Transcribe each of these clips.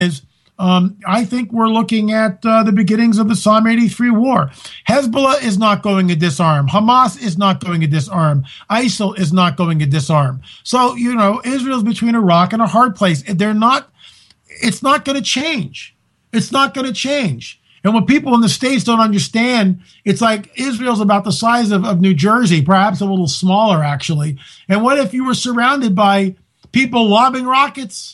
is, I think we're looking at the beginnings of the Psalm 83 war. Hezbollah is not going to disarm. Hamas is not going to disarm. ISIL is not going to disarm. So, Israel's between a rock and a hard place. It's not going to change. It's not going to change. And when people in the States don't understand, it's like Israel's about the size of New Jersey, perhaps a little smaller, actually. And what if you were surrounded by people lobbing rockets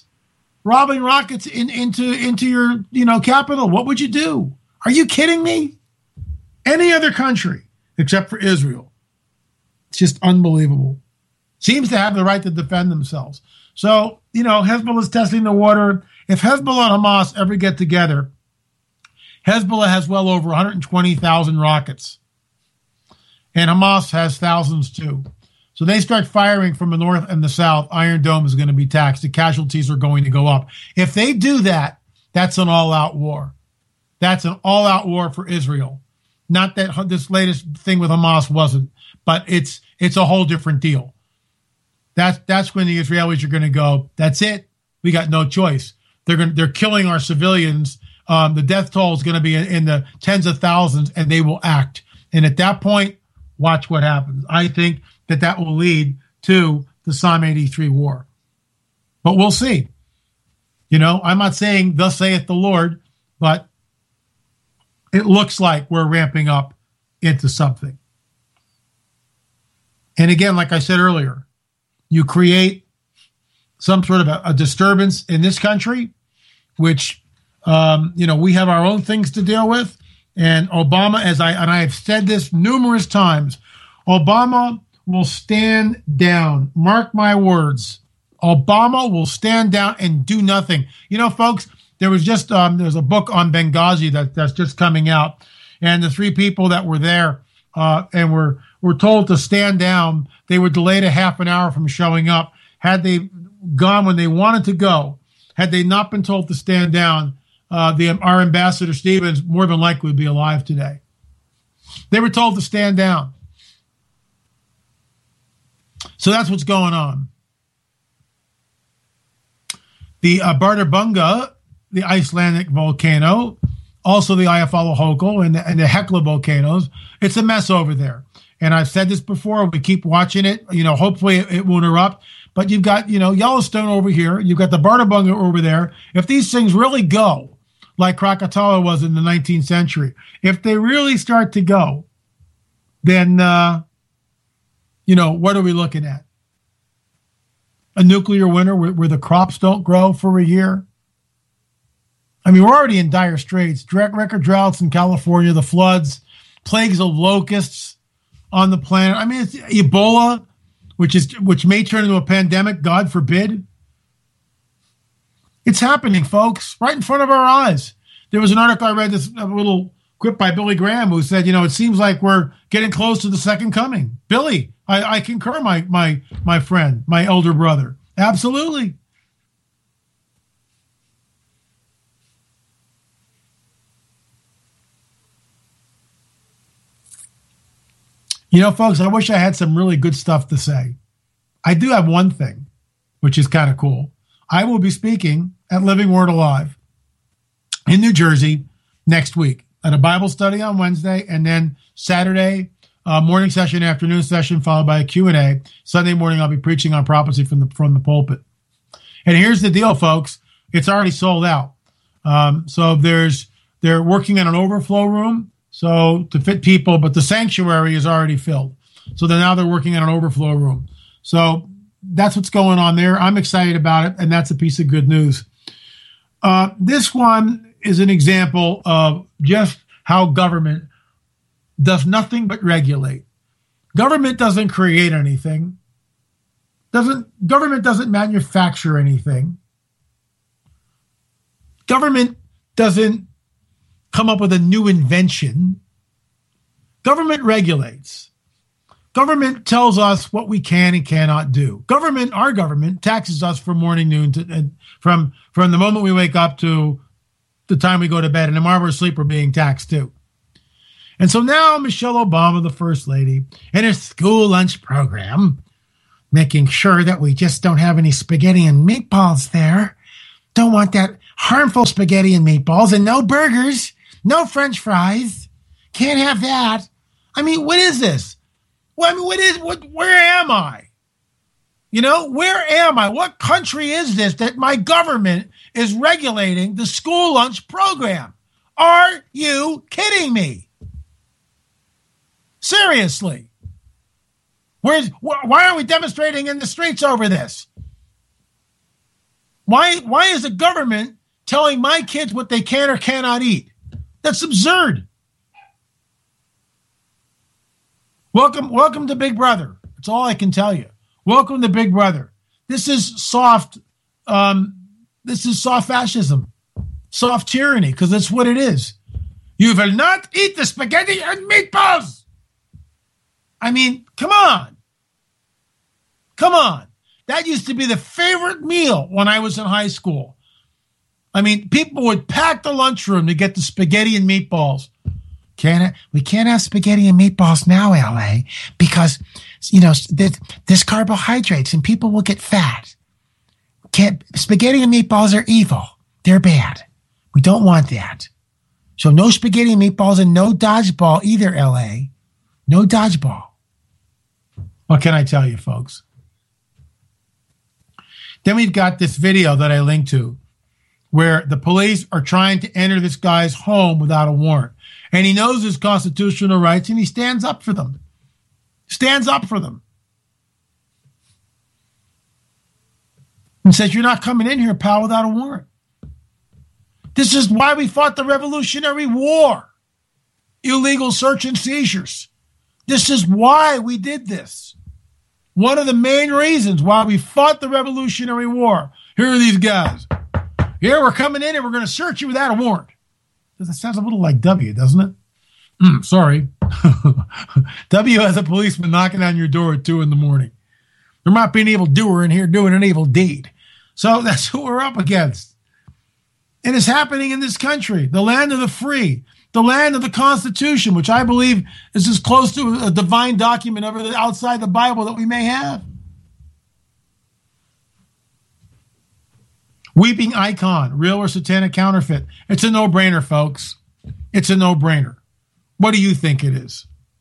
into your capital? What would you do? Are you kidding me? Any other country except for Israel. It's just unbelievable. Seems to have the right to defend themselves. So, Hezbollah is testing the water. If Hezbollah and Hamas ever get together, Hezbollah has well over 120,000 rockets. And Hamas has thousands too. So they start firing from the north and the south. Iron Dome is going to be taxed. The casualties are going to go up. If they do that, that's an all-out war. That's an all-out war for Israel. Not that this latest thing with Hamas wasn't, but it's a whole different deal. That's when the Israelis are going to go, that's it. We got no choice. They're killing our civilians. The death toll is going to be in the tens of thousands, and they will act. And at that point, watch what happens. I think that will lead to the Psalm 83 war. But we'll see. I'm not saying thus saith the Lord, but it looks like we're ramping up into something. And again, like I said earlier, you create some sort of a disturbance in this country, which, we have our own things to deal with. And Obama, I have said this numerous times, Obama will stand down. Mark my words. Obama will stand down and do nothing. Folks, there was just there's a book on Benghazi that's just coming out, and the three people that were there and were told to stand down. They were delayed a half an hour from showing up. Had they gone when they wanted to go, had they not been told to stand down, our ambassador Stevens more than likely would be alive today. They were told to stand down. So that's what's going on. The Bardarbunga, the Icelandic volcano, also the Eyjafjallajökull and the Hekla volcanoes, it's a mess over there. And I've said this before, we keep watching it. Hopefully it won't erupt. But you've got, Yellowstone over here. You've got the Bardarbunga over there. If these things really go like Krakatoa was in the 19th century, if they really start to go, then, what are we looking at? A nuclear winter where the crops don't grow for a year? I mean, we're already in dire straits. Record droughts in California, the floods, plagues of locusts on the planet. I mean, it's Ebola, which may turn into a pandemic, God forbid. It's happening, folks, right in front of our eyes. There was an article I read, a little quip by Billy Graham, who said, it seems like we're getting close to the second coming. Billy, I concur, my friend, my elder brother. Absolutely. Folks, I wish I had some really good stuff to say. I do have one thing, which is kind of cool. I will be speaking at Living Word Alive in New Jersey next week at a Bible study on Wednesday, and then Saturday, morning session, afternoon session, followed by a Q&A. Sunday morning, I'll be preaching on prophecy from the pulpit. And here's the deal, folks. It's already sold out. So they're working on an overflow room, so to fit people, but the sanctuary is already filled. So now they're working on an overflow room. So that's what's going on there. I'm excited about it, and that's a piece of good news. This one is an example of just how government does nothing but regulate. Government doesn't create anything. Government doesn't manufacture anything. Government doesn't come up with a new invention. Government regulates. Government tells us what we can and cannot do. Our government taxes us from morning, noon, from the moment we wake up to the time we go to bed. And while we're asleep, we're being taxed too. And so now Michelle Obama, the First Lady, and her school lunch program, making sure that we just don't have any spaghetti and meatballs there. Don't want that harmful spaghetti and meatballs and no burgers, no French fries. Can't have that. I mean, what is this? Well, I mean, where am I? You know, where am I? What country is this that my government is regulating the school lunch program? Are you kidding me? Seriously. Why are we demonstrating in the streets over this? Why is the government telling my kids what they can or cannot eat? That's absurd. Welcome to Big Brother. That's all I can tell you. Welcome to Big Brother. This is soft. This is soft fascism, soft tyranny, because that's what it is. You will not eat the spaghetti and meatballs. I mean, come on. That used to be the favorite meal when I was in high school. I mean, people would pack the lunchroom to get the spaghetti and meatballs. We can't have spaghetti and meatballs now, LA, because, you know, there's carbohydrates and people will get fat. Spaghetti and meatballs are evil. They're bad. We don't want that. So no spaghetti and meatballs and no dodgeball either, LA. No dodgeball. What can I tell you, folks? Then we've got this video that I linked to where the police are trying to enter this guy's home without a warrant. And he knows his constitutional rights and he stands up for them. And says, you're not coming in here, pal, without a warrant. This is why we fought the Revolutionary War. Illegal search and seizures. This is why we did this. One of the main reasons why we fought the Revolutionary War. Here are these guys. Here, we're coming in and we're going to search you without a warrant. That sounds a little like W, doesn't it? Sorry. W has a policeman knocking on your door at 2 a.m. There might be an evil doer in here doing an evil deed. So that's who we're up against. It is happening in this country, the land of the free, the land of the Constitution, which I believe is as close to a divine document outside the Bible that we may have. Weeping icon, real or satanic counterfeit. It's a no-brainer, folks. It's a no-brainer. What do you think it is?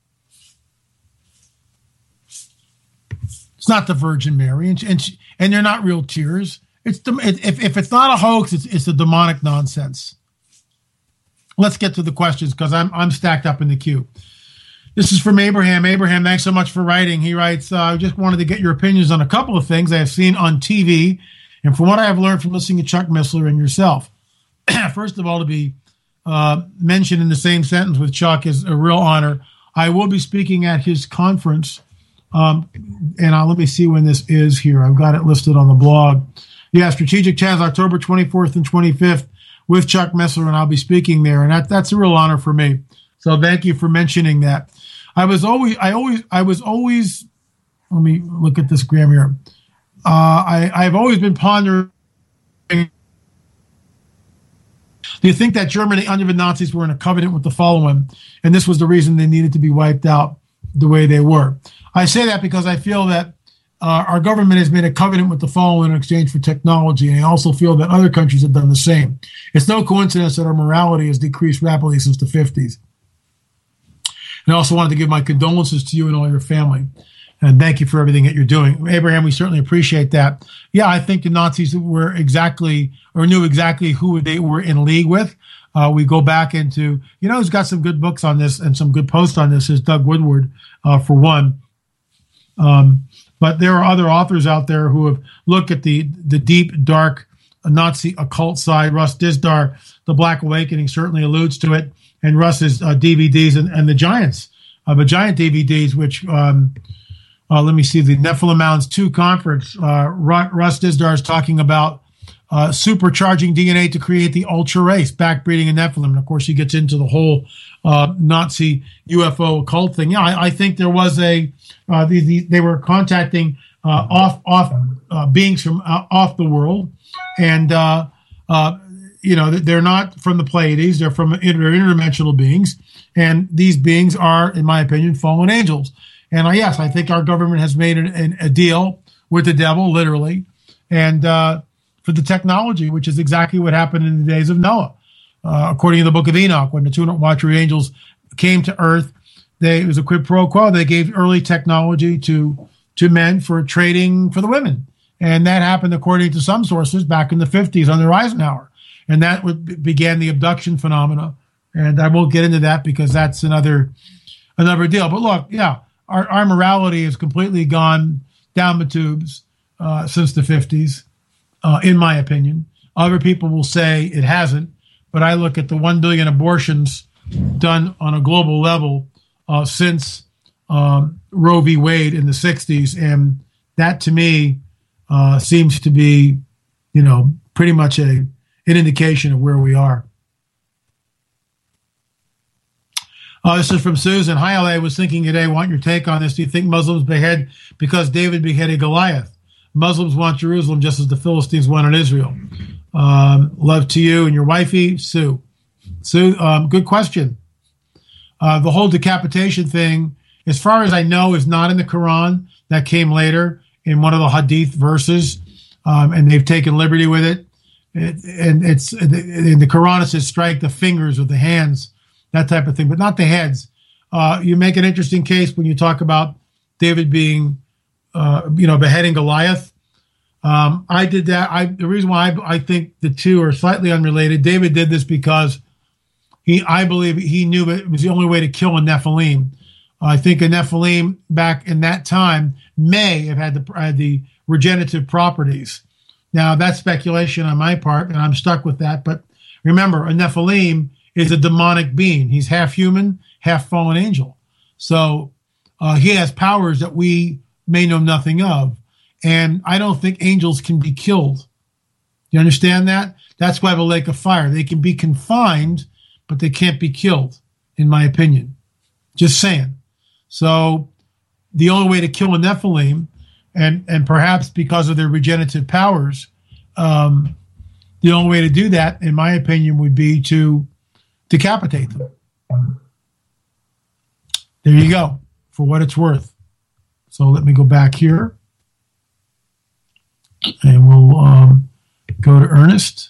It's not the Virgin Mary, and they're not real tears. If it's not a hoax, it's a demonic nonsense. Let's get to the questions because I'm stacked up in the queue. This is from Abraham. Abraham, thanks so much for writing. He writes, I just wanted to get your opinions on a couple of things I have seen on TV and from what I have learned from listening to Chuck Missler and yourself. First of all, to be mentioned in the same sentence with Chuck is a real honor. I will be speaking at his conference, and let me see when this is here. I've got it listed on the blog. Yeah, Strategic Chats, October 24th and 25th. With Chuck Missler, and I'll be speaking there, and that's a real honor for me. So thank you for mentioning that. I was always. Let me look at this gram here. I've always been pondering. Do you think that Germany under the Nazis were in a covenant with the fallen, and this was the reason they needed to be wiped out the way they were? I say that because I feel that our government has made a covenant with the fallen in exchange for technology, and I also feel that other countries have done the same. It's no coincidence that our morality has decreased rapidly since the 50s. And I also wanted to give my condolences to you and all your family, and thank you for everything that you're doing. Abraham, we certainly appreciate that. Yeah, I think the Nazis knew exactly who they were in league with. We go back into, who's got some good books on this and some good posts on this is Doug Woodward, for one. But there are other authors out there who have looked at the deep, dark Nazi occult side. Russ Dizdar, The Black Awakening, certainly alludes to it, and Russ's DVDs and the Giants, the Giant DVDs, which, let me see, the Nephilim Mounds 2 conference. Russ Dizdar is talking about supercharging DNA to create the ultra race, backbreeding a Nephilim. And of course, he gets into the whole Nazi UFO occult thing. Yeah, I think there was they were contacting beings from off the world, and they're not from the Pleiades; they're from interdimensional beings, and these beings are, in my opinion, fallen angels. And yes, I think our government has made a deal with the devil, literally, and for the technology, which is exactly what happened in the days of Noah. According to the book of Enoch, when the 200 watcher angels came to earth, it was a quid pro quo. They gave early technology to men for trading for the women. And that happened, according to some sources, back in the 50s under Eisenhower. And that began the abduction phenomena. And I won't get into that because that's another deal. But look, yeah, our morality has completely gone down the tubes since the 50s, in my opinion. Other people will say it hasn't. But I look at the 1 billion abortions done on a global level since Roe v. Wade in the 60s. And that, to me, seems to be, pretty much an indication of where we are. This is from Susan. Hi, LA. Was thinking today, want your take on this. Do you think Muslims behead because David beheaded Goliath? Muslims want Jerusalem just as the Philistines wanted Israel. Love to you and your wifey, Sue. Sue, good question. The whole decapitation thing, as far as I know, is not in the Quran. That came later in one of the Hadith verses, and they've taken liberty with it. And it's in the Quran, it says strike the fingers or the hands, that type of thing, but not the heads. You make an interesting case when you talk about David being, beheading Goliath. I did that. The reason why I think the two are slightly unrelated. David did this because I believe he knew it was the only way to kill a Nephilim. I think a Nephilim back in that time may have had the regenerative properties. Now, that's speculation on my part, and I'm stuck with that. But remember, a Nephilim is a demonic being. He's half human, half fallen angel. So he has powers that we may know nothing of. And I don't think angels can be killed. You understand that? That's why the lake of fire. They can be confined, but they can't be killed, in my opinion. Just saying. So the only way to kill a Nephilim, and perhaps because of their regenerative powers, the only way to do that, in my opinion, would be to decapitate them. There you go, for what it's worth. So let me go back here. And we'll go to Ernest.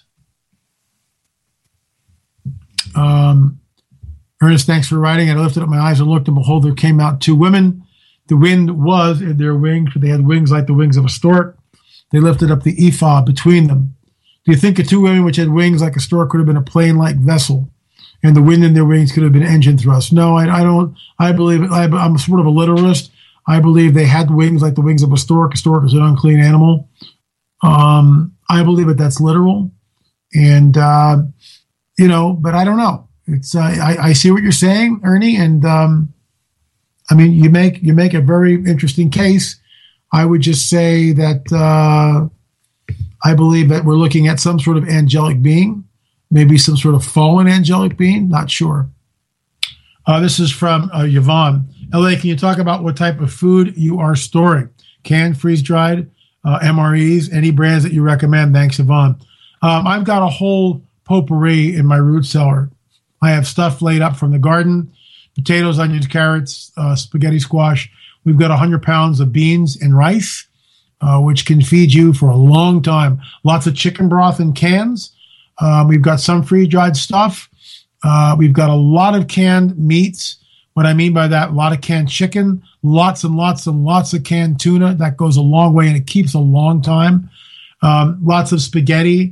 Ernest, thanks for writing. I lifted up my eyes and looked, and behold, there came out two women. The wind was in their wings, for they had wings like the wings of a stork. They lifted up the ephod between them. Do you think the two women which had wings like a stork could have been a plane-like vessel, and the wind in their wings could have been engine thrust? No, I don't. I believe it. I'm sort of a literalist. I believe they had wings like the wings of a stork. A stork is an unclean animal. I believe that that's literal, and but I don't know. It's I see what you're saying, Ernie, and I mean you make a very interesting case. I would just say that I believe that we're looking at some sort of angelic being, maybe some sort of fallen angelic being. Not sure. This is from Yvonne. LA, can you talk about what type of food you are storing? Canned, freeze-dried, MREs, any brands that you recommend? Thanks, Yvonne. I've got a whole potpourri in my root cellar. I have stuff laid up from the garden, potatoes, onions, carrots, spaghetti squash. We've got 100 pounds of beans and rice, which can feed you for a long time. Lots of chicken broth in cans. We've got some freeze-dried stuff. We've got a lot of canned meats. What I mean by that, a lot of canned chicken, lots and lots and lots of canned tuna. That goes a long way, and it keeps a long time. Lots of spaghetti.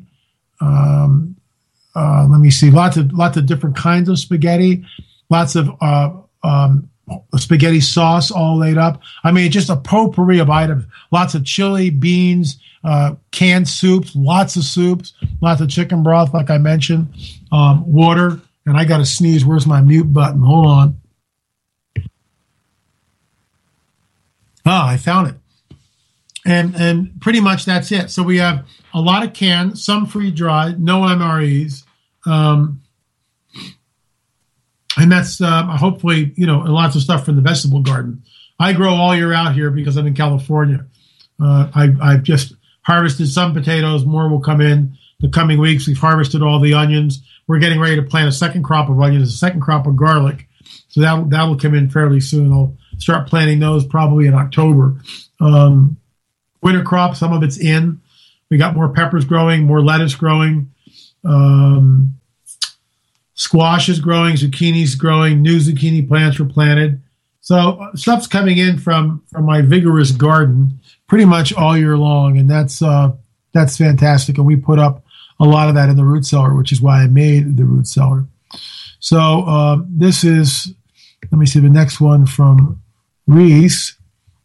Let me see. Lots of different kinds of spaghetti. Lots of spaghetti sauce all laid up. I mean, just a potpourri of items. Lots of chili, beans, canned soups, lots of chicken broth, like I mentioned, water. And I got to sneeze. Where's my mute button? Hold on. I found it. And pretty much that's it. So we have a lot of canned, some freeze-dried, no MREs. And that's hopefully, lots of stuff from the vegetable garden. I grow all year out here because I'm in California. I've just harvested some potatoes. More will come in the coming weeks. We've harvested all the onions. We're getting ready to plant a second crop of onions, a second crop of garlic. So that will come in fairly soon. I'll start planting those probably in October. Winter crop, some of it's in. We got more peppers growing, more lettuce growing, squash is growing, zucchini's growing, new zucchini plants were planted. So stuff's coming in from my vigorous garden pretty much all year long, and that's fantastic. And we put up a lot of that in the root cellar, which is why I made the root cellar. So this is, let me see the next one from Reese.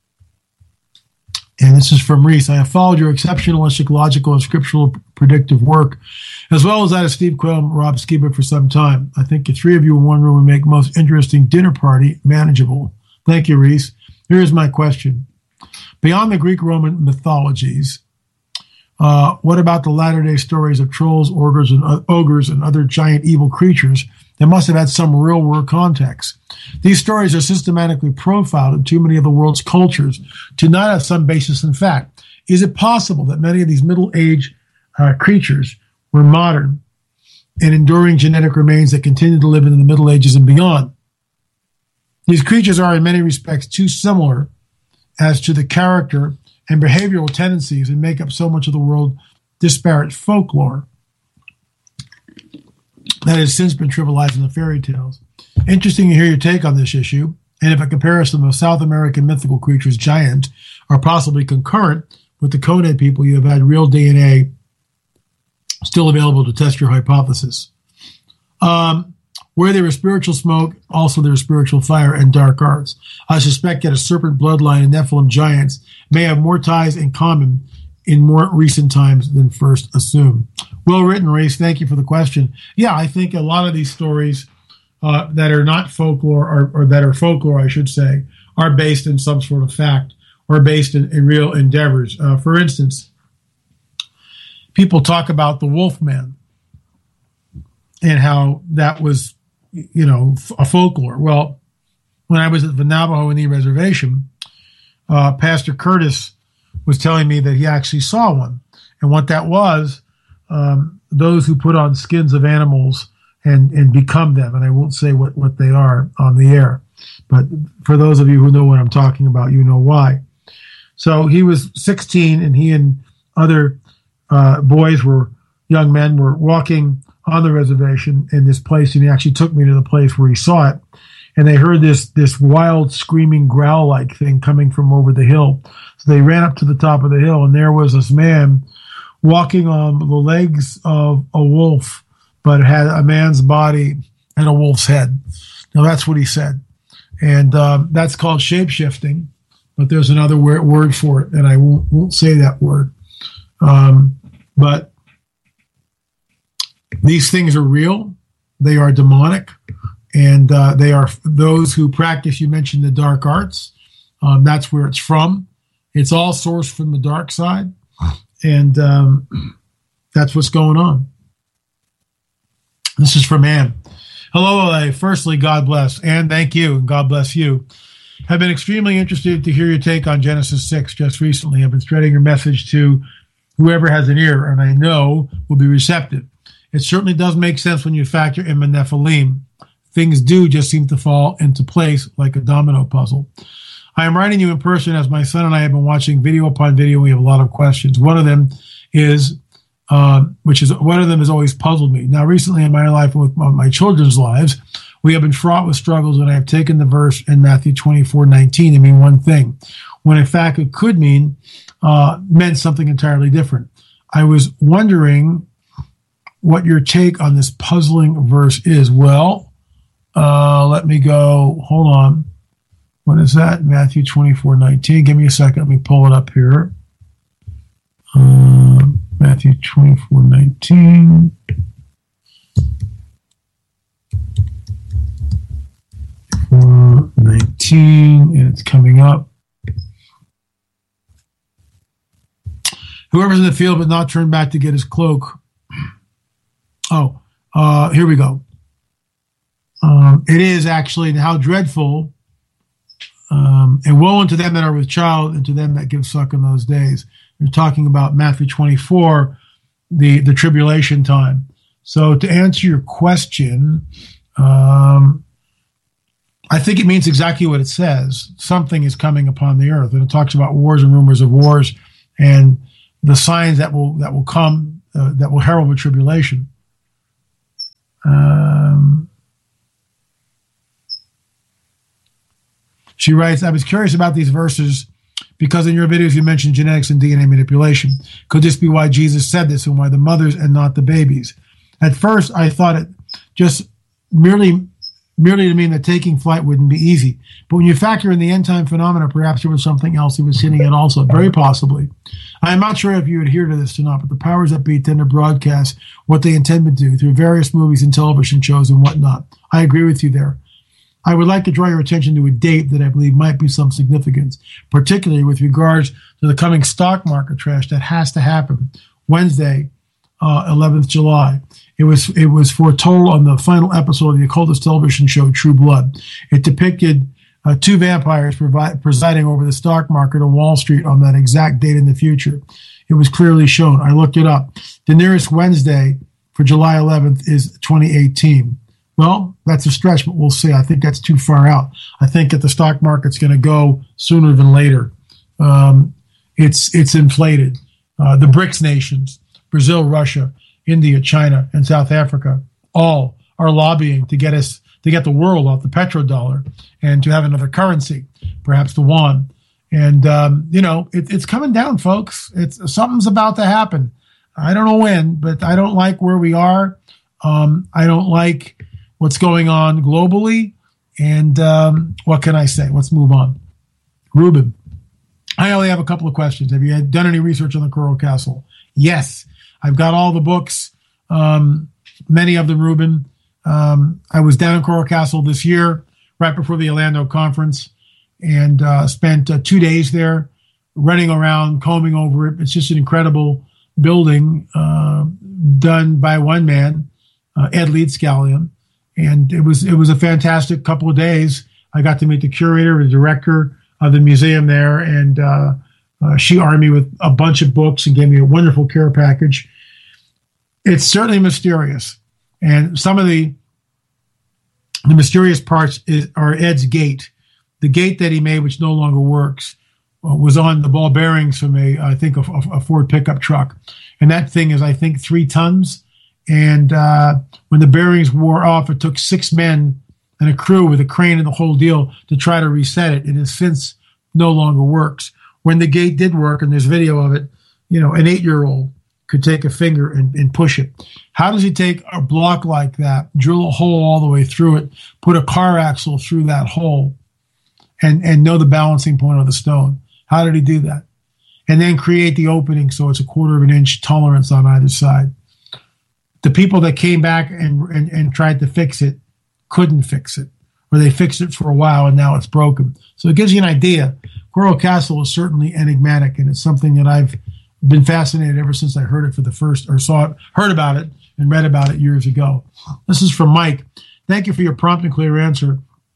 And this is from Reese. I have followed your exceptional ecological and scriptural predictive work, as well as that of Steve Quayle and Rob Skiba for some time. I think the three of you in one room would make most interesting dinner party manageable. Thank you, Reese. Here is my question. Beyond the Greek-Roman mythologies, what about the latter-day stories of trolls, ogres, and other giant evil creatures that must have had some real-world context? These stories are systematically profiled in too many of the world's cultures to not have some basis in fact. Is it possible that many of these middle-aged creatures were modern and enduring genetic remains that continue to live in the Middle Ages and beyond? These creatures are in many respects too similar as to the character and behavioral tendencies and make up so much of the world's disparate folklore that has since been trivialized in the fairy tales. Interesting to hear your take on this issue, and if a comparison of South American mythical creatures, giant, are possibly concurrent with the Kone people, you have had real DNA still available to test your hypothesis. Where there is spiritual smoke, also there is spiritual fire and dark arts. I suspect that a serpent bloodline and Nephilim giants may have more ties in common in more recent times than first assumed. Well written, Race. Thank you for the question. Yeah, I think a lot of these stories that are not folklore, or that are folklore, I should say, are based in some sort of fact or based in real endeavors. For instance, people talk about the Wolfman and how that was, a folklore. Well, when I was at the Navajo Indian Reservation, Pastor Curtis was telling me that he actually saw one. And what that was, those who put on skins of animals and become them. And I won't say what they are on the air. But for those of you who know what I'm talking about, you know why. So he was 16, and he and other young men were walking on the reservation in this place, and he actually took me to the place where he saw it. And they heard this wild screaming growl-like thing coming from over the hill. So they ran up to the top of the hill, and there was this man walking on the legs of a wolf, but had a man's body and a wolf's head. Now, that's what he said. And that's called shape-shifting, but there's another word for it, and I won't say that word. But these things are real. They are demonic, and they are those who practice. You mentioned the dark arts. That's where it's from. It's all sourced from the dark side, and that's what's going on. This is from Ann. Hello, LA. Firstly, God bless. Ann, thank you, and God bless you. I've been extremely interested to hear your take on Genesis 6 just recently. I've been spreading your message to whoever has an ear, and I know will be receptive. It certainly does make sense when you factor in the Nephilim. Things do just seem to fall into place like a domino puzzle. I am writing you in person as my son and I have been watching video upon video. We have a lot of questions. One of them has always puzzled me. Now, recently in my life and with my children's lives, we have been fraught with struggles, and I have taken the verse in Matthew 24:19 to mean one thing, when in fact it could meant something entirely different. I was wondering what your take on this puzzling verse is. Well, let me go. Hold on. What is that? Matthew 24:19. Give me a second. Let me pull it up here. Matthew 24:19. 19, and it's coming up. Whoever's in the field but not turned back to get his cloak. Here we go. It is actually, how dreadful, and woe unto them that are with child, and to them that give suck in those days. You're talking about Matthew 24, the tribulation time. So to answer your question, I think it means exactly what it says. Something is coming upon the earth, and it talks about wars and rumors of wars, and the signs that will come, that will herald the tribulation. She writes, I was curious about these verses because in your videos you mentioned genetics and DNA manipulation. Could this be why Jesus said this and why the mothers and not the babies? At first, I thought it just merely to mean that taking flight wouldn't be easy. But when you factor in the end time phenomena, perhaps there was something else he was hinting at also, very possibly. I am not sure if you adhere to this or not, but the powers that be tend to broadcast what they intend to do through various movies and television shows and whatnot. I agree with you there. I would like to draw your attention to a date that I believe might be some significance, particularly with regards to the coming stock market crash that has to happen Wednesday, 11th July. It was foretold on the final episode of the occultist television show True Blood. It depicted two vampires presiding over the stock market on Wall Street on that exact date in the future. It was clearly shown. I looked it up. The nearest Wednesday for July 11th is 2018. Well, that's a stretch, but we'll see. I think that's too far out. I think that the stock market's going to go sooner than later. It's inflated. The BRICS nations, Brazil, Russia, India, China, and South Africa, all are lobbying to get the world off the petrodollar and to have another currency, perhaps the yuan. And it's coming down, folks. Something's about to happen. I don't know when, but I don't like where we are. I don't like what's going on globally. And what can I say? Let's move on. Ruben, I only have a couple of questions. Have you done any research on the Coral Castle? Yes. I've got all the books, many of them, Ruben. I was down in Coral Castle this year, right before the Orlando conference, and spent 2 days there running around, combing over it. It's just an incredible building done by one man, Ed Leedscallion. And it was a fantastic couple of days. I got to meet the curator, the director of the museum there, and she armed me with a bunch of books and gave me a wonderful care package. It's certainly mysterious. And some of the mysterious parts are Ed's gate. The gate that he made, which no longer works, was on the ball bearings from a Ford pickup truck. And that thing is, I think, 3 tons. And when the bearings wore off, it took 6 men and a crew with a crane and the whole deal to try to reset it. It has since no longer works. When the gate did work, and there's video of it, an 8-year-old could take a finger and push it. How does he take a block like that, drill a hole all the way through it, put a car axle through that hole, and know the balancing point of the stone? How did he do that? And then create the opening so it's a 1/4 of an inch tolerance on either side. The people that came back and tried to fix it couldn't fix it, or they fixed it for a while and now it's broken. So it gives you an idea. Coral Castle is certainly enigmatic, and it's something that I've been fascinated ever since I heard it for the first, or heard about it and read about it years ago. This is from Mike. Thank you for your prompt and clear answer.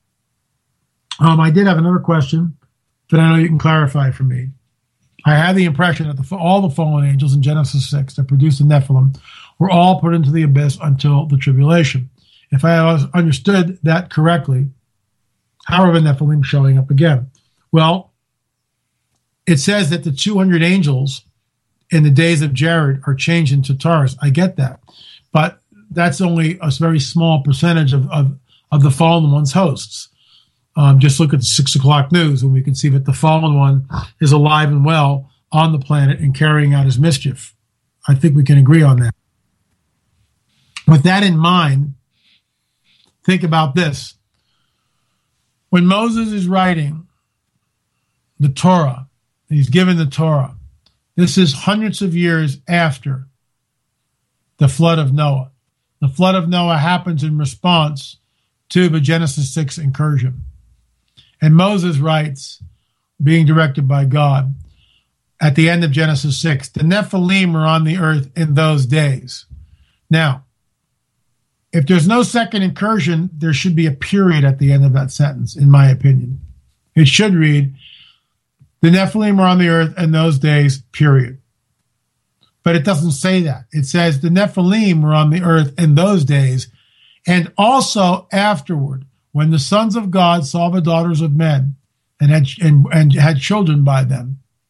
I did have another question that I know you can clarify for me. I had the impression that all the fallen angels in Genesis 6 that produced the Nephilim were all put into the abyss until the tribulation. If I understood that correctly, how are the Nephilim showing up again? Well, it says that the 200 angels in the days of Jared are changed into Taurus. I get that. But that's only a very small percentage of the fallen one's hosts. Just look at the 6 o'clock news, and we can see that the fallen one is alive and well on the planet and carrying out his mischief. I think we can agree on that. With that in mind, think about this. When Moses is writing the Torah, he's given the Torah, this is hundreds of years after the flood of Noah. The flood of Noah happens in response to the Genesis 6 incursion. And Moses writes, being directed by God, at the end of Genesis 6, the Nephilim were on the earth in those days. Now, if there's no second incursion, there should be a period at the end of that sentence, in my opinion. It should read, the Nephilim were on the earth in those days, period. But it doesn't say that. It says the Nephilim were on the earth in those days, and also afterward, when the sons of God saw the daughters of men and had children by them,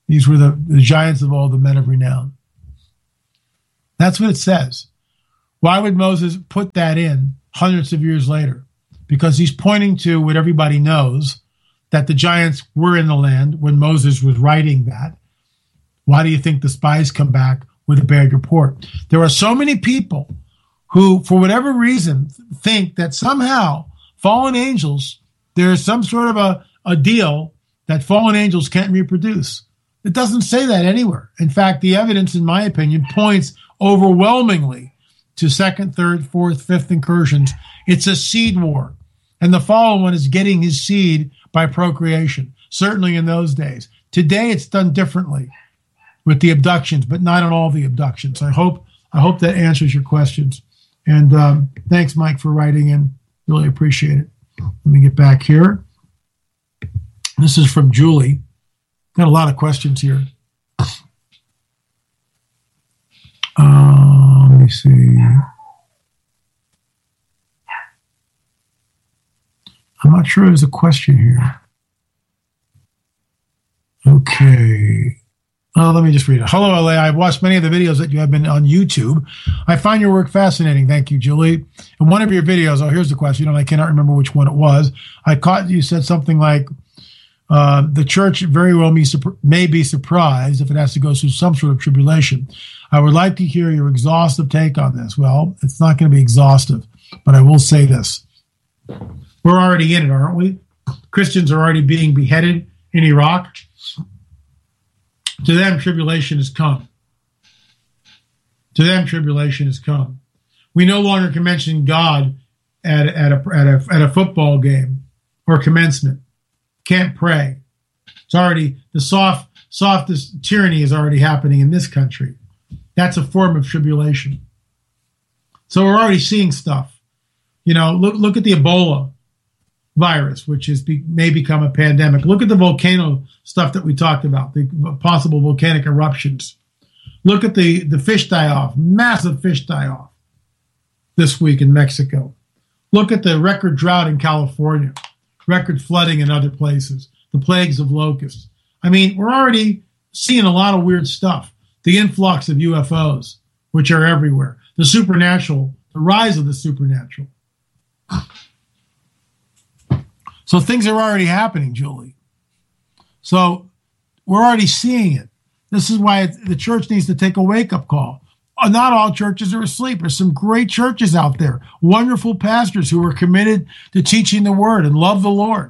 These were the giants of old, the men of renown. That's what it says. Why would Moses put that in hundreds of years later? Because he's pointing to what everybody knows, that the giants were in the land when Moses was writing that. Why do you think the spies come back with a bad report? There are so many people who, for whatever reason, think that somehow fallen angels, there is some sort of a deal that fallen angels can't reproduce. It doesn't say that anywhere. In fact, the evidence, in my opinion, points overwhelmingly to second, third, fourth, fifth incursions. It's a seed war. And the fallen one is getting his seed by procreation, certainly in those days. Today, it's done differently with the abductions, but not on all the abductions. I hope that answers your questions. And thanks, Mike, for writing in. Really appreciate it. Let me get back here. This is from Julie. Got a lot of questions here. Let me see. I'm not sure there's a question here. Okay. Let me just read it. Hello, LA. I've watched many of the videos that you have been on YouTube. I find your work fascinating. Thank you, Julie. In one of your videos, here's the question, and I cannot remember which one it was. I caught you said something like, the church very well may be surprised if it has to go through some sort of tribulation. I would like to hear your exhaustive take on this. Well, it's not going to be exhaustive, but I will say this. We're already in it, aren't we? Christians are already being beheaded in Iraq. To them, tribulation has come. To them, tribulation has come. We no longer can mention God at a football game or commencement. Can't pray. It's already, the softest tyranny is already happening in this country. That's a form of tribulation. So we're already seeing stuff. Look at the Ebola virus, which may become a pandemic. Look at the volcano stuff that we talked about, the possible volcanic eruptions. Look at the fish die-off, massive fish die-off this week in Mexico. Look at the record drought in California, record flooding in other places, the plagues of locusts. I mean, we're already seeing a lot of weird stuff. The influx of UFOs, which are everywhere. The supernatural, the rise of the supernatural. So things are already happening, Julie. So we're already seeing it. This is why the church needs to take a wake-up call. Not all churches are asleep. There's some great churches out there, wonderful pastors who are committed to teaching the word and love the Lord.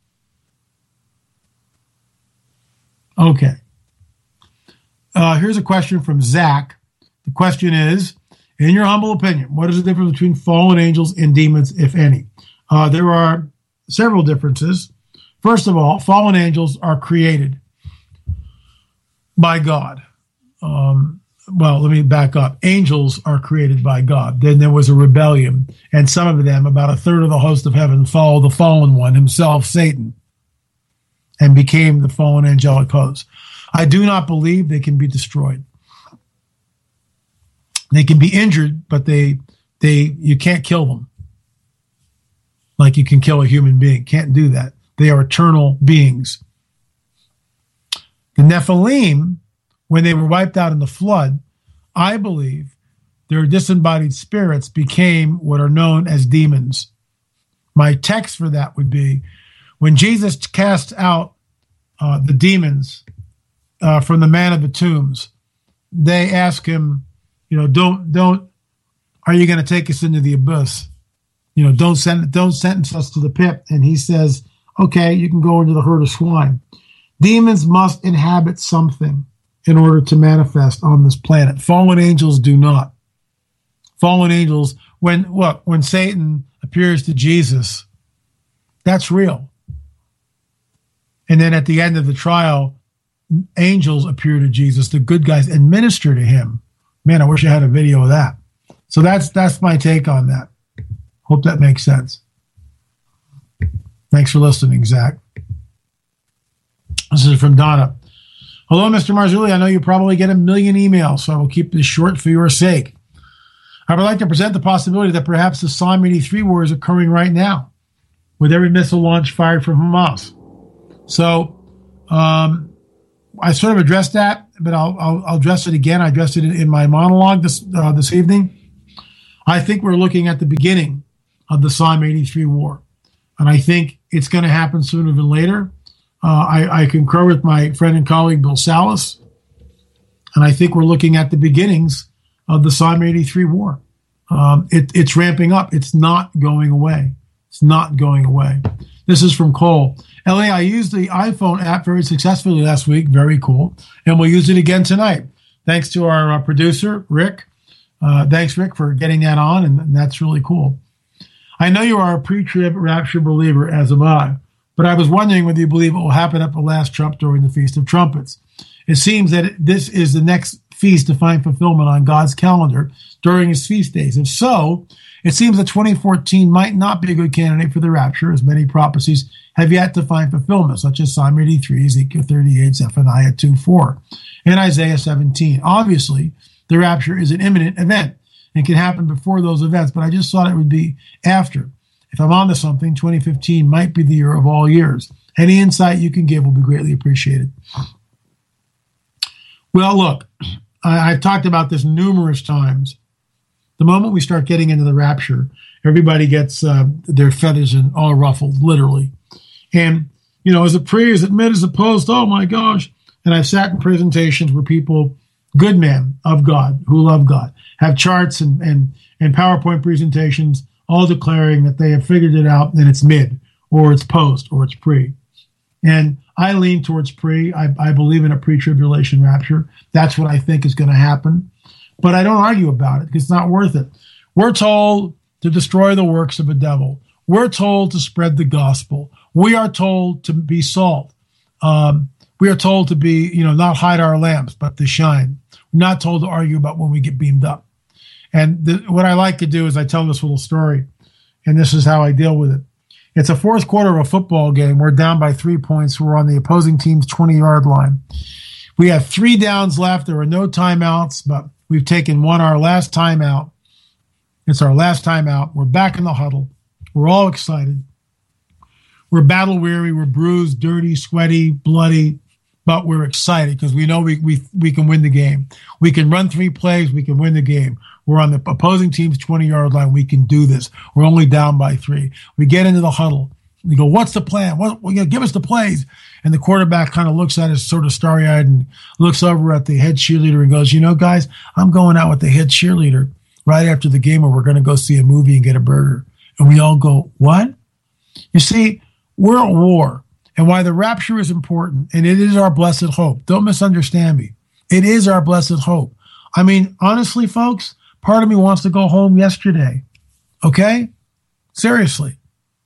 Okay. Here's a question from Zach. The question is, in your humble opinion, what is the difference between fallen angels and demons, if any? There are several differences. First of all, fallen angels are created by God. Well, let me back up. Angels are created by God. Then there was a rebellion, and some of them, about a third of the host of heaven, followed the fallen one himself, Satan, and became the fallen angelic host. I do not believe they can be destroyed. They can be injured, but you can't kill them like you can kill a human being. Can't do that. They are eternal beings. The Nephilim, when they were wiped out in the flood, I believe their disembodied spirits became what are known as demons. My text for that would be, when Jesus cast out the demons from the man of the tombs, they ask him, don't, are you going to take us into the abyss? Don't sentence us to the pit. And he says, okay, you can go into the herd of swine. Demons must inhabit something in order to manifest on this planet. Fallen angels do not. Fallen angels, when Satan appears to Jesus, that's real. And then at the end of the trial, angels appear to Jesus, the good guys, and minister to him. Man, I wish I had a video of that. So that's my take on that. Hope that makes sense. Thanks for listening, Zach. This is from Donna. Hello, Mr. Marzulli. I know you probably get a million emails, so I will keep this short for your sake. I would like to present the possibility that perhaps the Psalm 83 war is occurring right now, with every missile launch fired from Hamas. So I sort of addressed that, but I'll address it again. I addressed it in my monologue this evening. I think we're looking at the beginning of the Psalm 83 war, and I think it's going to happen sooner than later. I concur with my friend and colleague Bill Salas, and I think we're looking at the beginnings of the Psalm 83 war. It's ramping up. It's not going away. It's not going away. This is from Cole. LA, I used the iPhone app very successfully last week. Very cool. And we'll use it again tonight. Thanks to our producer, Rick. Thanks, Rick, for getting that on, and that's really cool. I know you are a pre-trib rapture believer, as am I, but I was wondering whether you believe it will happen at the last trump during the Feast of Trumpets. It seems that this is the next feast to find fulfillment on God's calendar during his feast days. If so, it seems that 2014 might not be a good candidate for the rapture, as many prophecies have yet to find fulfillment, such as Psalm 83, Ezekiel 38, Zephaniah 2:4, and Isaiah 17. Obviously, the rapture is an imminent event and can happen before those events, but I just thought it would be after. If I'm onto something, 2015 might be the year of all years. Any insight you can give will be greatly appreciated. Well, look, I've talked about this numerous times. The moment we start getting into the rapture, everybody gets their feathers and all ruffled, literally. And, you know, as a pre, as admit, as opposed, oh my gosh. And I've sat in presentations where people, good men of God, who love God, have charts and PowerPoint presentations all declaring that they have figured it out and it's mid, or it's post, or it's pre. And I lean towards pre. I believe in a pre-tribulation rapture. That's what I think is going to happen. But I don't argue about it because it's not worth it. We're told to destroy the works of the devil. We're told to spread the gospel. We are told to be salt. We are told to be, not hide our lamps, but to shine. We're not told to argue about when we get beamed up. And what I like to do is I tell this little story, and this is how I deal with it. It's a fourth quarter of a football game. We're down by 3 points. We're on the opposing team's 20-yard line. We have 3 downs left. There are no timeouts, but we've taken our last timeout. It's our last timeout. We're back in the huddle. We're all excited. We're battle weary. We're bruised, dirty, sweaty, bloody, but we're excited because we know we can win the game. We can run 3 plays. We can win the game. We're on the opposing team's 20-yard line. We can do this. We're only down by 3. We get into the huddle. We go, what's the plan? Give us the plays. And the quarterback kind of looks at us sort of starry-eyed and looks over at the head cheerleader and goes, guys, I'm going out with the head cheerleader right after the game, or we're going to go see a movie and get a burger. And we all go, what? You see, we're at war. And why the rapture is important, and it is our blessed hope. Don't misunderstand me. It is our blessed hope. I mean, honestly, folks, part of me wants to go home yesterday. Okay? Seriously.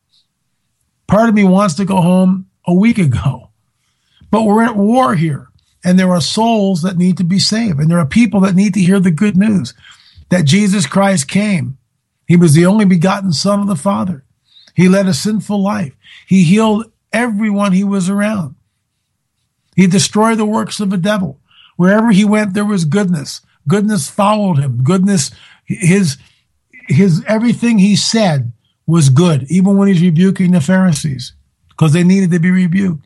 Part of me wants to go home a week ago. But we're at war here. And there are souls that need to be saved. And there are people that need to hear the good news that Jesus Christ came. He was the only begotten Son of the Father. He led a sinful life. He healed everyone he was around. He destroyed the works of the devil. Wherever he went, there was goodness. Goodness followed him. Goodness, his everything he said was good, even when he's rebuking the Pharisees, because they needed to be rebuked.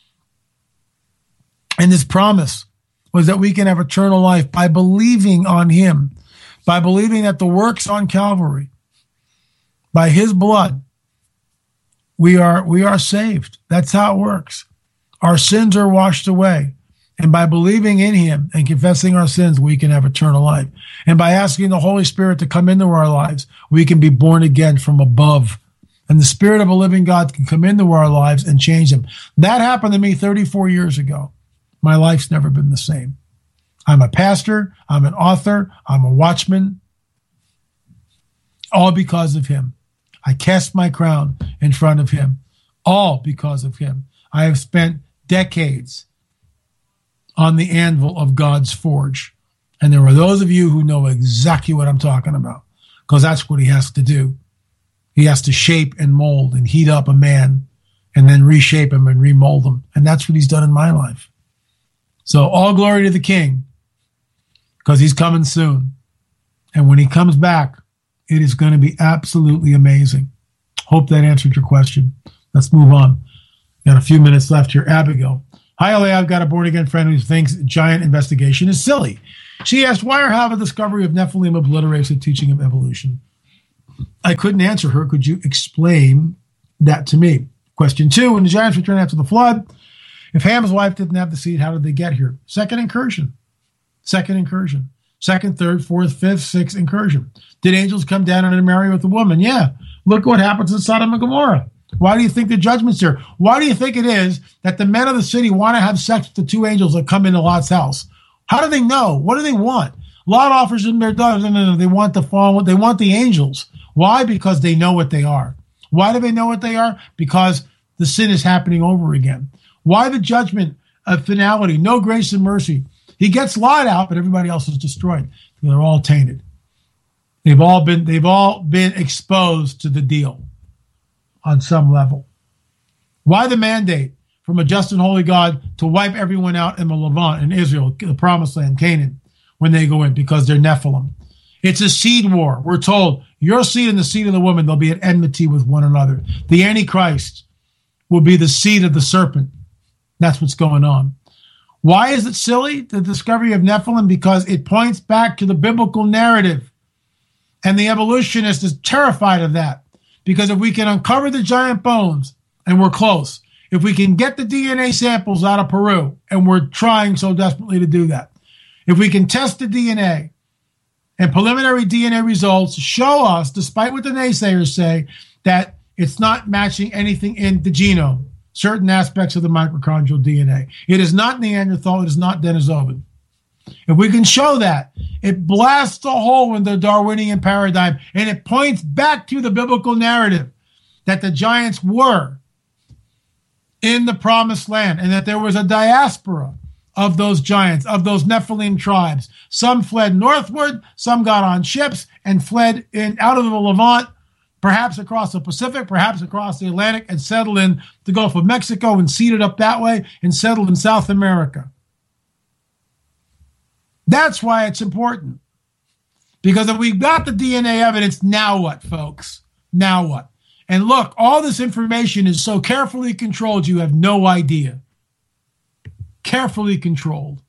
And his promise was that we can have eternal life by believing on him, by believing that the works on Calvary, by his blood, we are saved. That's how it works. Our sins are washed away. And by believing in him and confessing our sins, we can have eternal life. And by asking the Holy Spirit to come into our lives, we can be born again from above. And the Spirit of a living God can come into our lives and change them. That happened to me 34 years ago. My life's never been the same. I'm a pastor. I'm an author. I'm a watchman. All because of him. I cast my crown in front of him. All because of him. I have spent decades on the anvil of God's forge. And there are those of you who know exactly what I'm talking about, because that's what he has to do. He has to shape and mold and heat up a man and then reshape him and remold him. And that's what he's done in my life. So all glory to the King, because he's coming soon. And when he comes back, it is going to be absolutely amazing. Hope that answered your question. Let's move on. Got a few minutes left here. Abigail, Hi, LA. I've got a born-again friend who thinks giant investigation is silly. She asked, why or how the discovery of Nephilim obliterates the teaching of evolution? I couldn't answer her. Could you explain that to me? Question 2, when the giants returned after the flood, if Ham's wife didn't have the seed, how did they get here? Second incursion. Second, third, fourth, fifth, sixth incursion. Did angels come down and marry with a woman? Yeah. Look what happens in Sodom and Gomorrah. Why do you think the judgment's there? Why do you think it is that the men of the city want to have sex with the 2 angels that come into Lot's house? How do they know? What do they want? Lot offers them their daughters. No. They want they want the angels. Why? Because they know what they are. Why do they know what they are? Because the sin is happening over again. Why the judgment of finality? No grace and mercy. He gets Lot out, but everybody else is destroyed. They're all tainted. They've all been exposed to the deal on some level. Why the mandate from a just and holy God to wipe everyone out in the Levant, in Israel, the promised land, Canaan, when they go in? Because they're Nephilim. It's a seed war. We're told, your seed and the seed of the woman, they'll be at enmity with one another. The Antichrist will be the seed of the serpent. That's what's going on. Why is it silly, the discovery of Nephilim? Because it points back to the biblical narrative. And the evolutionist is terrified of that. Because if we can uncover the giant bones, and we're close, if we can get the DNA samples out of Peru, and we're trying so desperately to do that, if we can test the DNA, and preliminary DNA results show us, despite what the naysayers say, that it's not matching anything in the genome, certain aspects of the mitochondrial DNA. It is not Neanderthal, it is not Denisovan. If we can show that, it blasts a hole in the Darwinian paradigm, and it points back to the biblical narrative that the giants were in the promised land, and that there was a diaspora of those giants, of those Nephilim tribes. Some fled northward, some got on ships and fled out of the Levant, perhaps across the Pacific, perhaps across the Atlantic, and settled in the Gulf of Mexico and seeded up that way and settled in South America. That's why it's important. Because if we've got the DNA evidence, now what, folks? Now what? And look, all this information is so carefully controlled, you have no idea. Carefully controlled.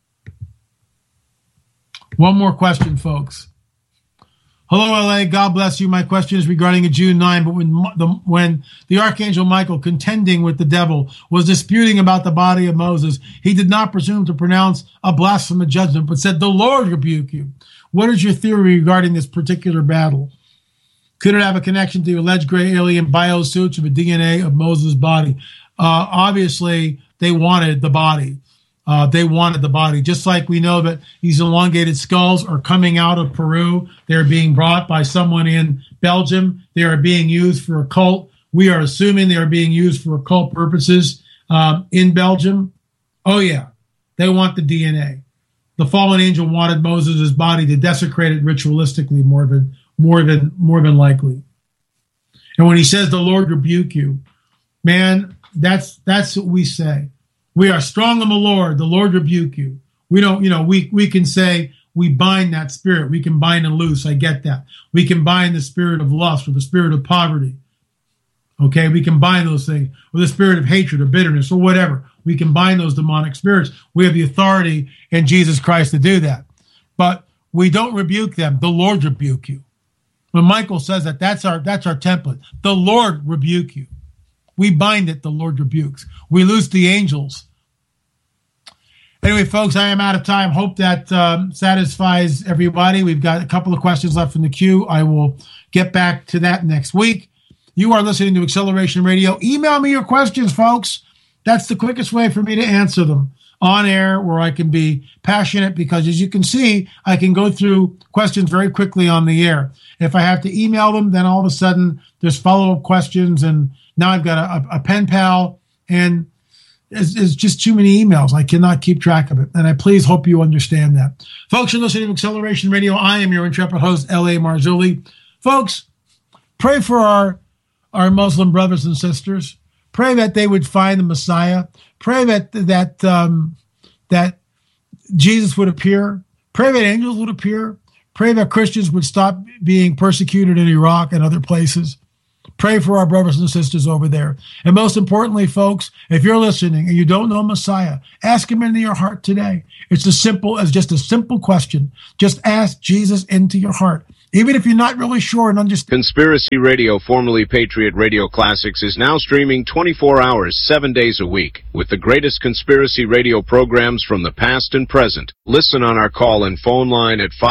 One more question, folks. Hello, LA. God bless you. My question is regarding a June 9, but when the Archangel Michael, contending with the devil, was disputing about the body of Moses, he did not presume to pronounce a blasphemous judgment, but said, the Lord rebuke you. What is your theory regarding this particular battle? Could it have a connection to the alleged gray alien biosuits of the DNA of Moses' body? Obviously, they wanted the body. They wanted the body, just like we know that these elongated skulls are coming out of Peru. They're being brought by someone in Belgium. They are being used for occult. We are assuming they are being used for occult purposes in Belgium. Oh, yeah. They want the DNA. The fallen angel wanted Moses' body to desecrate it ritualistically more than likely. And when he says, the Lord rebuke you, man, that's what we say. We are strong in the Lord rebuke you. We don't, we can say we bind that spirit. We can bind and loose. I get that. We can bind the spirit of lust or the spirit of poverty. Okay, we can bind those things, or the spirit of hatred or bitterness or whatever. We can bind those demonic spirits. We have the authority in Jesus Christ to do that. But we don't rebuke them. The Lord rebuke you. When Michael says that, that's our template. The Lord rebuke you. We bind it, the Lord rebukes. We loose the angels. Anyway, folks, I am out of time. Hope that satisfies everybody. We've got a couple of questions left in the queue. I will get back to that next week. You are listening to Acceleration Radio. Email me your questions, folks. That's the quickest way for me to answer them on air, where I can be passionate, because as you can see, I can go through questions very quickly on the air. If I have to email them, then all of a sudden there's follow-up questions, and now I've got a pen pal, and it's just too many emails. I cannot keep track of it, and I please hope you understand that. Folks, you're listening to Acceleration Radio. I am your intrepid host, L.A. Marzulli. Folks, pray for our Muslim brothers and sisters. Pray that they would find the Messiah. Pray that Jesus would appear. Pray that angels would appear. Pray that Christians would stop being persecuted in Iraq and other places. Pray for our brothers and sisters over there. And most importantly, folks, if you're listening and you don't know Messiah, ask him into your heart today. It's as simple as just a simple question. Just ask Jesus into your heart. Even if you're not really sure and understand. Conspiracy Radio, formerly Patriot Radio Classics, is now streaming 24 hours, 7 days a week, with the greatest conspiracy radio programs from the past and present. Listen on our call-in phone line at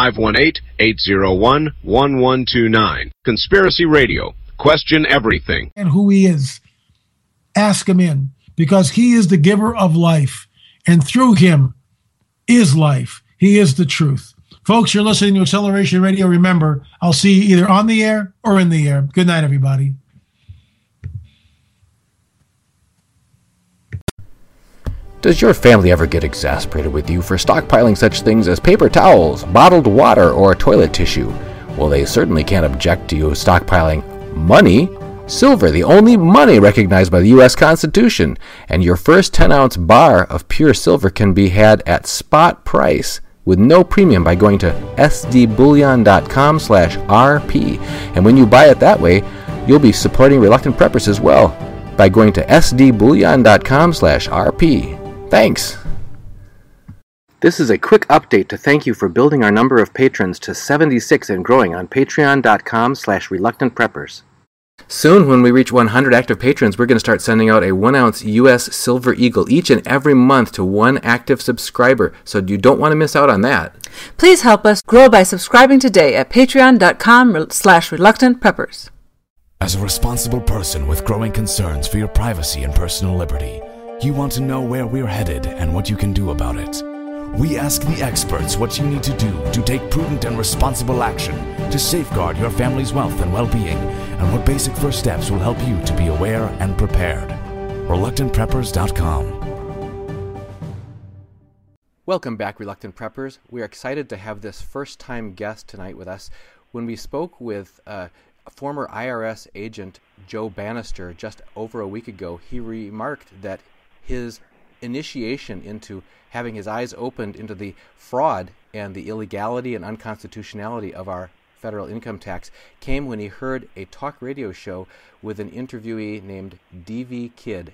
518-801-1129. Conspiracy Radio. Question everything. And who he is. Ask him in, because he is the giver of life, and through him is life. He is the truth. Folks, you're listening to Acceleration Radio. Remember, I'll see you either on the air or in the air. Good night, everybody. Does your family ever get exasperated with you for stockpiling such things as paper towels, bottled water, or toilet tissue? Well, they certainly can't object to you stockpiling money. Silver, the only money recognized by the U.S. Constitution. And your first 10-ounce bar of pure silver can be had at spot price with no premium by going to sdbullion.com/RP. And when you buy it that way, you'll be supporting Reluctant Preppers as well by going to sdbullion.com/RP. Thanks. This is a quick update to thank you for building our number of patrons to 76 and growing on patreon.com/Reluctant Preppers. Soon, when we reach 100 active patrons, we're going to start sending out a 1-ounce U.S. Silver Eagle each and every month to one active subscriber, so you don't want to miss out on that. Please help us grow by subscribing today at patreon.com/Reluctant Preppers. As a responsible person with growing concerns for your privacy and personal liberty, you want to know where we're headed and what you can do about it. We ask the experts what you need to do to take prudent and responsible action to safeguard your family's wealth and well-being, and what basic first steps will help you to be aware and prepared. ReluctantPreppers.com. Welcome back, Reluctant Preppers. We are excited to have this first-time guest tonight with us. When we spoke with former IRS agent Joe Bannister just over a week ago, he remarked that his initiation into having his eyes opened into the fraud and the illegality and unconstitutionality of our federal income tax came when he heard a talk radio show with an interviewee named D.V. Kidd,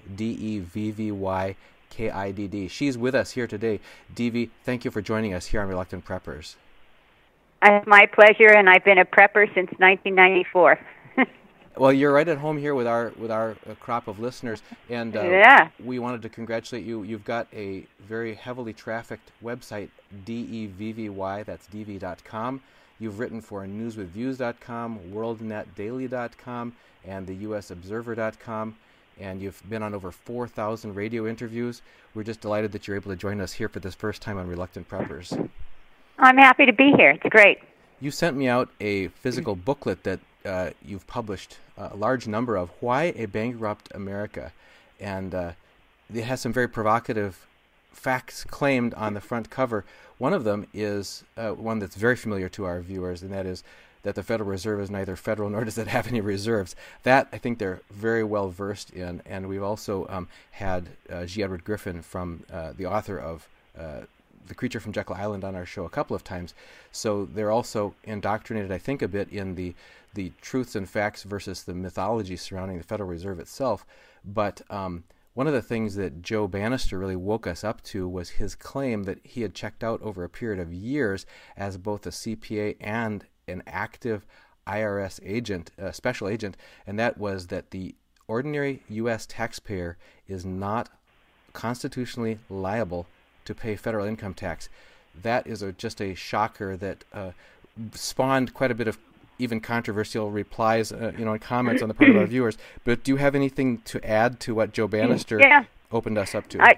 D-E-V-V-Y-K-I-D-D. She's with us here today. D.V., thank you for joining us here on Reluctant Preppers. It's my pleasure, and I've been a prepper since 1994. Well, you're right at home here with our crop of listeners, and we wanted to congratulate you. You've got a very heavily trafficked website, DEVVY, that's DV.com. You've written for newswithviews.com, worldnetdaily.com, and the usobserver.com, and you've been on over 4,000 radio interviews. We're just delighted that you're able to join us here for this first time on Reluctant Preppers. I'm happy to be here. It's great. You sent me out a physical booklet that you've published a large number of, Why a Bankrupt America, and it has some very provocative facts claimed on the front cover. One of them is one that's very familiar to our viewers, and that is that the Federal Reserve is neither federal nor does it have any reserves. That I think they're very well versed in, and we've also had G. Edward Griffin, from the author of The Creature from Jekyll Island, on our show a couple of times. So they're also indoctrinated, I think, a bit in the truths and facts versus the mythology surrounding the Federal Reserve itself. But one of the things that Joe Bannister really woke us up to was his claim that he had checked out over a period of years as both a CPA and an active IRS agent, special agent, and that was that the ordinary U.S. taxpayer is not constitutionally liable to pay federal income tax. That is just a shocker that spawned quite a bit of even controversial replies, and comments on the part of our viewers. But do you have anything to add to what Joe Bannister opened us up to? I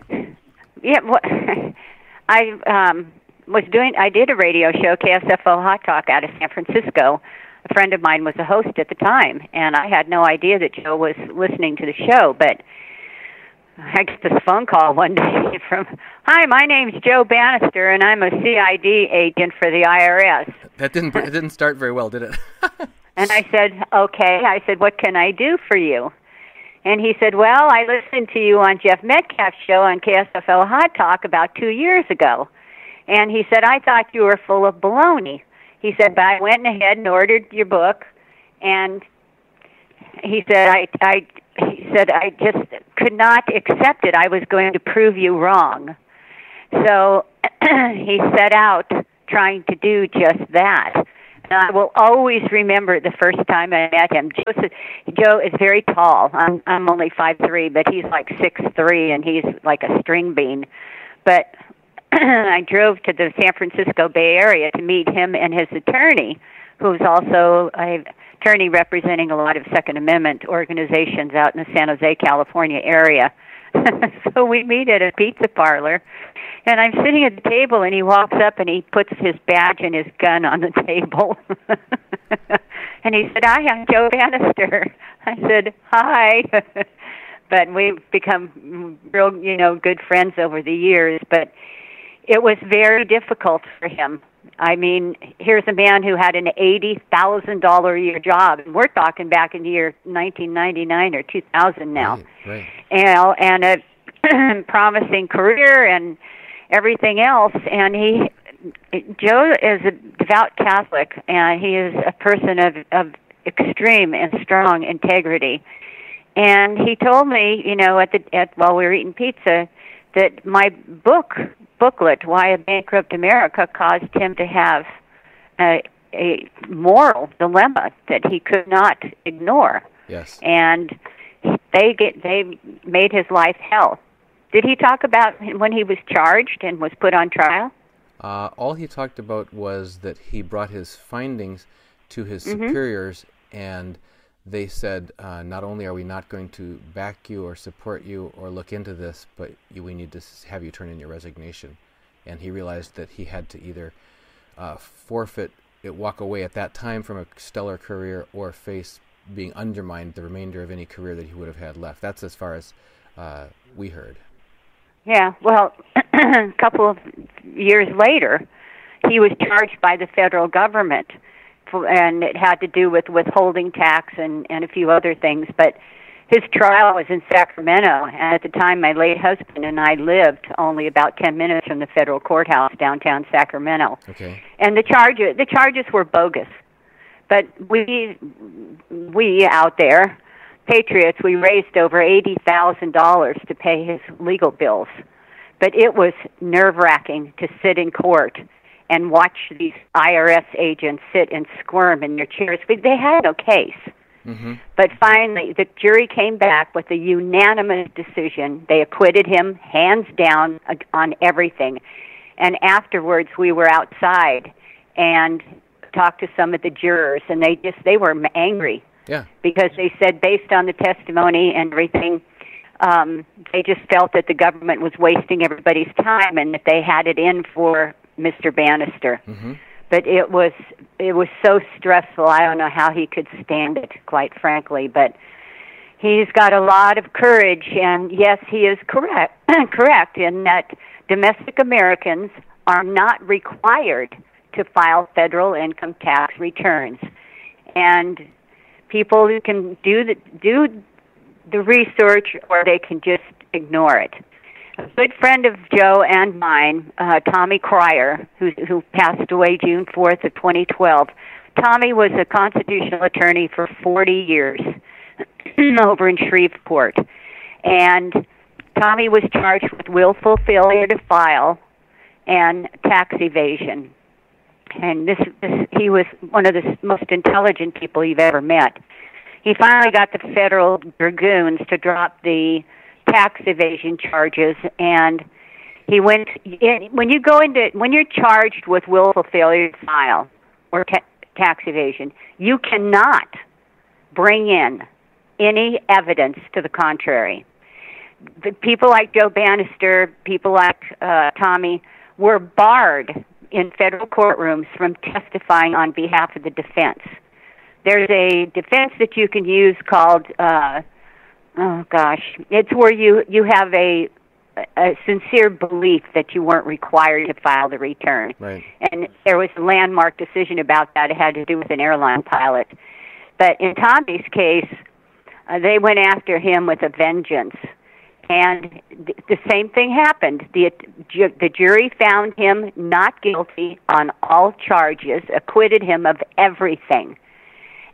did a radio show, KSFO Hot Talk, out of San Francisco. A friend of mine was a host at the time, and I had no idea that Joe was listening to the show, but I got this phone call one day from, "Hi, my name's Joe Bannister, and I'm a CID agent for the IRS." It didn't start very well, did it? And I said, "Okay." I said, "What can I do for you?" And he said, "Well, I listened to you on Jeff Metcalf's show on KSFL Hot Talk about 2 years ago." And he said, "I thought you were full of baloney." He said, "But I went ahead and ordered your book." And he said, I just could not accept it. I was going to prove you wrong. So he set out trying to do just that. And I will always remember the first time I met him. Joe is very tall. I'm only 5'3", but he's like 6'3", and he's like a string bean. But I drove to the San Francisco Bay Area to meet him and his attorney, who's also an attorney representing a lot of Second Amendment organizations out in the San Jose, California area. So we meet at a pizza parlor, and I'm sitting at the table, and he walks up and he puts his badge and his gun on the table. And he said, "Hi, I'm Joe Banister." I said, "Hi." But we've become real, good friends over the years. But it was very difficult for him. I mean, here's a man who had an $80,000 a year job, and we're talking back in the year 1999 or 2000 now. Right. And a promising career and everything else. And Joe is a devout Catholic, and he is a person of extreme and strong integrity. And he told me, while we were eating pizza, that my booklet, Why a Bankrupt America, caused him to have a moral dilemma that he could not ignore. Yes. And they made his life hell. Did he talk about when he was charged and was put on trial? All he talked about was that he brought his findings to his superiors, and they said, not only are we not going to back you or support you or look into this, but we need to have you turn in your resignation. And he realized that he had to either walk away at that time from a stellar career, or face being undermined the remainder of any career that he would have had left. That's as far as we heard. Yeah, well, a couple of years later, he was charged by the federal government, and it had to do with withholding tax and a few other things. But his trial was in Sacramento, and at the time my late husband and I lived only about 10 minutes from the federal courthouse downtown Sacramento. Okay. And the charges were bogus. But we out there, patriots, we raised over $80,000 to pay his legal bills. But it was nerve-wracking to sit in court and watch these IRS agents sit and squirm in their chairs. They had no case. Mm-hmm. But finally, the jury came back with a unanimous decision. They acquitted him, hands down, on everything. And afterwards, we were outside and talked to some of the jurors, and they were angry. Yeah. Because they said, based on the testimony and everything, they just felt that the government was wasting everybody's time and that they had it in for Mr. Banister. Mm-hmm. But it was so stressful. I don't know how he could stand it, quite frankly. But he's got a lot of courage, and yes, he is correct in that domestic Americans are not required to file federal income tax returns, and people who can do the research, or they can just ignore it. A good friend of Joe and mine, Tommy Cryer, who passed away June 4th of 2012. Tommy was a constitutional attorney for 40 years over in Shreveport. And Tommy was charged with willful failure to file and tax evasion. And he was one of the most intelligent people you've ever met. He finally got the federal dragoons to drop the tax evasion charges, and he went in. When you're charged with willful failure to file or tax evasion, you cannot bring in any evidence to the contrary. The people like Joe Banister, people like Tommy, were barred in federal courtrooms from testifying on behalf of the defense. There's a defense that you can use called it's where you have a sincere belief that you weren't required to file the return. Right. And there was a landmark decision about that. It had to do with an airline pilot. But in Tommy's case, they went after him with a vengeance. And the same thing happened. The jury found him not guilty on all charges, acquitted him of everything.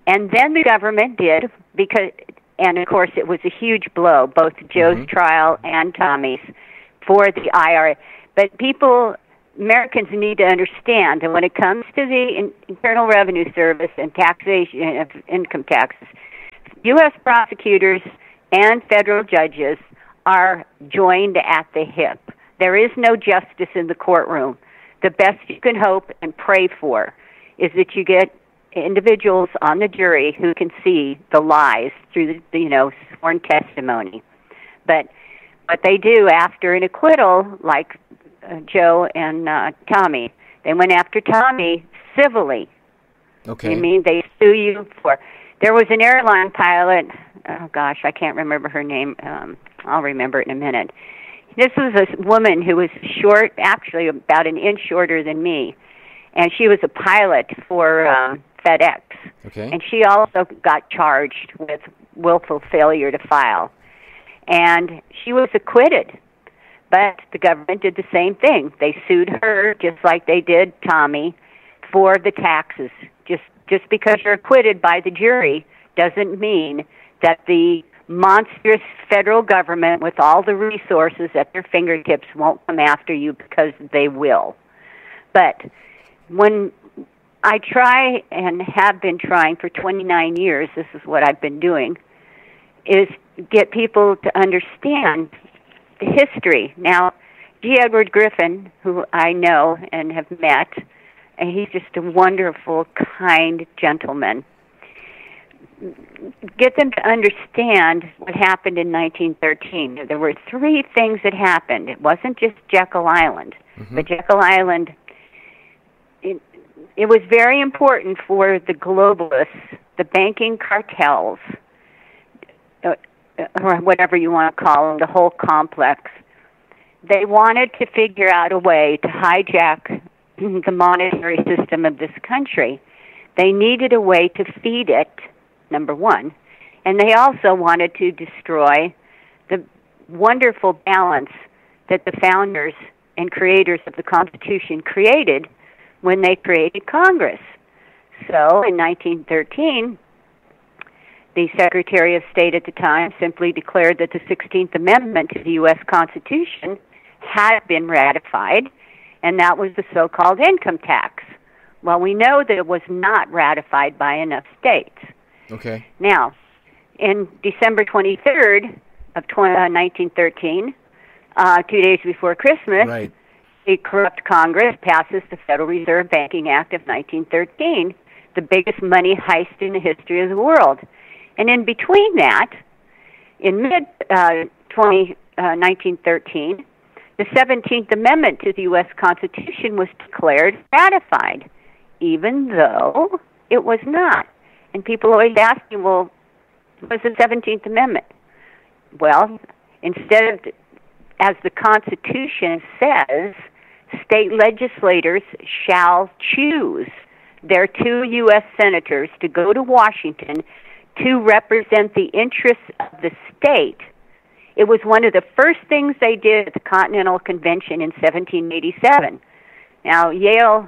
And then the government did, and of course it was a huge blow, both Joe's trial and Tommy's, for the IRS. But Americans need to understand that when it comes to the Internal Revenue Service and taxation of income taxes, U.S. prosecutors and federal judges are joined at the hip. There is no justice in the courtroom. The best you can hope and pray for is that you get individuals on the jury who can see the lies through the sworn testimony. But what they do after an acquittal, like Joe and Tommy, they went after Tommy civilly. Okay. I mean, they sue you for... There was an airline pilot, oh gosh, I can't remember her name. I'll remember it in a minute. This was a woman who was short, actually about an inch shorter than me, and she was a pilot for FedEx. Okay. And she also got charged with willful failure to file. And she was acquitted. But the government did the same thing. They sued her just like they did Tommy for the taxes. Just because you're acquitted by the jury doesn't mean that the monstrous federal government with all the resources at their fingertips won't come after you, because they will. But when I try and have been trying for 29 years, this is what I've been doing, is get people to understand the history. Now, G. Edward Griffin, who I know and have met, and he's just a wonderful, kind gentleman. Get them to understand what happened in 1913. There were three things that happened. It wasn't just Jekyll Island. But Jekyll Island, it was very important for the globalists, the banking cartels, or whatever you want to call them, the whole complex. They wanted to figure out a way to hijack the monetary system of this country. They needed a way to feed it, number one, and they also wanted to destroy the wonderful balance that the founders and creators of the Constitution created when they created Congress. So in 1913, the Secretary of State at the time simply declared that the 16th Amendment to the U.S. Constitution had been ratified, and that was the so-called income tax. Well, we know that it was not ratified by enough states. Okay. Now, in December 23rd of 1913, 2 days before Christmas, right, a corrupt Congress passes the Federal Reserve Banking Act of 1913, the biggest money heist in the history of the world. And in between that, in mid-1913, the 17th Amendment to the U.S. Constitution was declared ratified, even though it was not. And people always ask me, well, what's the 17th Amendment? Well, instead of, as the Constitution says, state legislators shall choose their 2 U.S. senators to go to Washington to represent the interests of the state. It was one of the first things they did at the Continental Convention in 1787. Now, Yale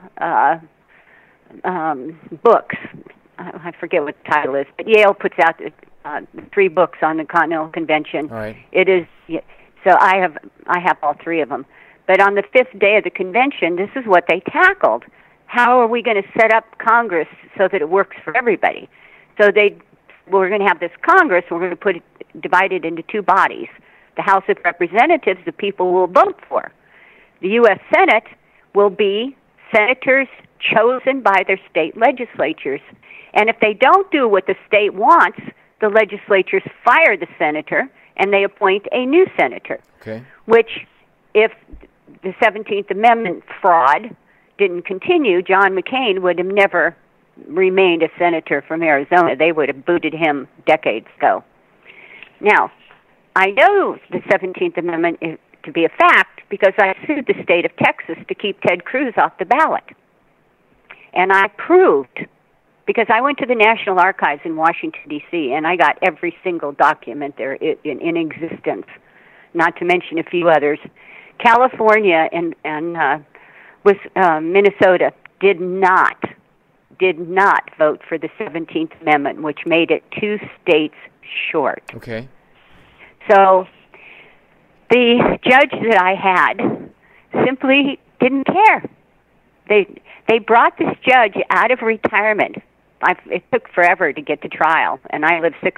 books, I forget what the title is, but Yale puts out 3 books on the Continental Convention. All right. It is, so I have all 3 of them. But on the 5th day of the convention, this is what they tackled. How are we going to set up Congress so that it works for everybody? So we're going to have this Congress, we're going to divide it into 2 bodies. The House of Representatives, the people will vote for. The U.S. Senate will be senators chosen by their state legislatures. And if they don't do what the state wants, the legislatures fire the senator and they appoint a new senator. Okay. Which, if the 17th Amendment fraud didn't continue, John McCain would have never remained a senator from Arizona. They would have booted him decades ago. Now, I know the 17th Amendment is to be a fact because I sued the state of Texas to keep Ted Cruz off the ballot. And I proved, because I went to the National Archives in Washington, D.C., and I got every single document there in existence, not to mention a few others. California and Minnesota did not did not vote for the 17th Amendment, which made it 2 states short. Okay. So the judge that I had simply didn't care. They brought this judge out of retirement. It took forever to get to trial, and I lived 6